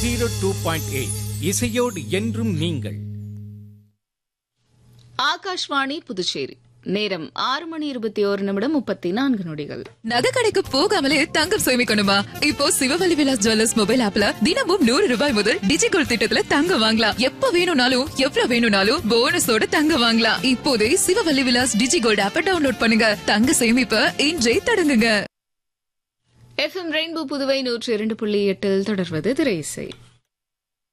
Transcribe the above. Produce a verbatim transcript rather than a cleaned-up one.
Zero two point eight இசையோடு என்றும் நீங்கள். ஆகாஷ்வாணி புதுச்சேரி. நேரம் ஆறு மணி இருபத்தி ஒரு நிமிடம் முப்பத்தி நான்கு நொடிகள். நகை கடைக்கு போகாமலே தங்கம் சேமிக்கணுமா? இப்போ சிவவலி விலாஸ் ஜுவல்லர்ஸ் மொபைல் ஆப்ல தினமும் நூறு ரூபாய் முதல் டிஜிகோல்ட் திட்டத்துல தங்கம் வாங்கலாம். எப்ப வேணும்னாலும் எவ்வளவு வேணும்னாலும் போனஸோட தங்கம் வாங்கலாம். இப்போதே சிவவலி விலாஸ் டிஜிகோல்ட் ஆப்பை டவுன்லோட் பண்ணுங்க. தங்க சேமிப்பை இன்றே தொடங்குங்க. எஃப் எம் ரெயின்போ புதுவை நூற்றி இரண்டு புள்ளி எட்டில் தொடர்வது திரை இசை.